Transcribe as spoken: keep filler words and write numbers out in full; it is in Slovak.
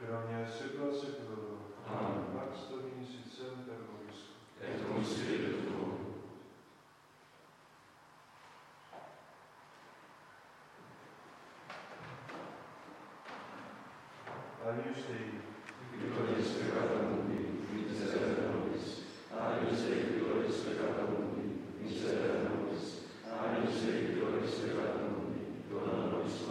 per ogni essere classe e per loro. Amen. Pax Domini sit semper vobiscum. Et cum spiritu tuo. Agnus Dei, qui tollis peccata mundi, miserere